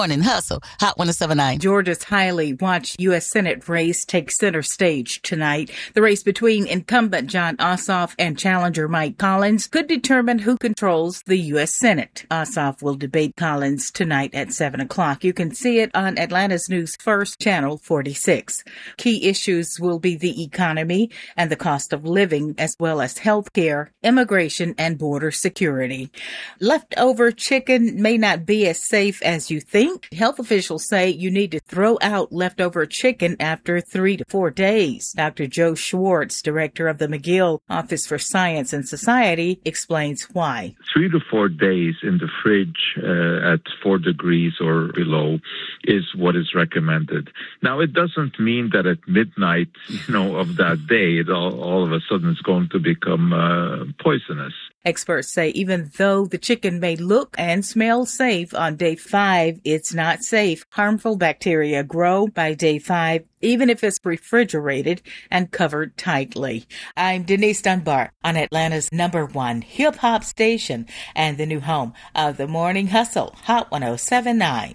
Morning Hustle, Hot 107.9. Georgia's highly watched U.S. Senate race takes center stage tonight. The race between incumbent Jon Ossoff and challenger Mike Collins could determine who controls the U.S. Senate. Ossoff will debate Collins tonight at 7 o'clock. You can see it on Atlanta's News First, Channel 46. Key issues will be the economy and the cost of living, as well as health care, immigration, and border security. Leftover chicken may not be as safe as you think. Health officials say you need to throw out leftover chicken after 3 to 4 days. Dr. Joe Schwartz, director of the McGill Office for Science and Society, explains why. 3 to 4 days in the fridge at 4 degrees or below is what is recommended. Now, it doesn't mean that at midnight, of that day, it all of a sudden is going to become poisonous. Experts say even though the chicken may look and smell safe on day 5, it's not safe. Harmful bacteria grow by day 5, even if it's refrigerated and covered tightly. I'm Denise Dunbar on Atlanta's #1 hip-hop station and the new home of the Morning Hustle, Hot 107.9.